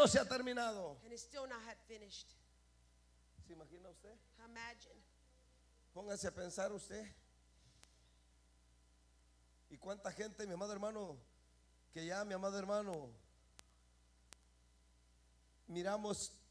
no se ha terminado. and it's still not had finished. ¿Se imagina usted? Imagine. Póngase a pensar usted. Y cuánta gente, mi amado hermano, que ya, mi amado hermano, miramos